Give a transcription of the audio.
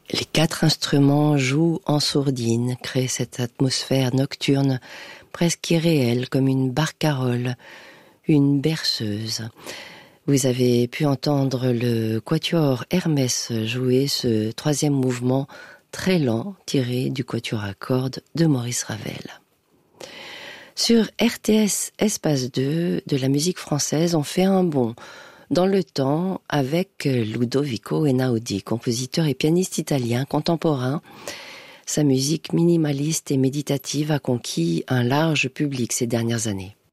Les 4 instruments jouent en sourdine, créent cette atmosphère nocturne presque irréelle, comme une barcarolle, une berceuse. Vous avez pu entendre le quatuor Hermès jouer ce 3e mouvement très lent, tiré du quatuor à cordes de Maurice Ravel. Sur RTS Espace 2 de la musique française, on fait un bond dans le temps avec Ludovico Einaudi, compositeur et pianiste italien contemporain. Sa musique minimaliste et méditative a conquis un large public ces dernières années.